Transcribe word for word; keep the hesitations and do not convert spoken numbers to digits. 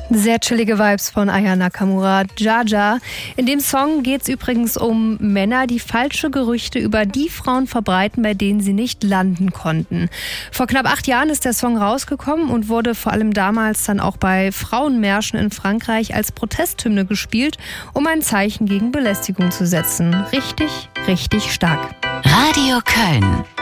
Sehr chillige Vibes von Aya Nakamura, Jaja. In dem Song geht es übrigens um Männer, die falsche Gerüchte über die Frauen verbreiten, bei denen sie nicht landen konnten. Vor knapp acht Jahren ist der Song rausgekommen und wurde vor allem damals dann auch bei Frauenmärschen in Frankreich als Protesthymne gespielt, um ein Zeichen gegen Belästigung zu setzen. Richtig, richtig stark. Radio Köln.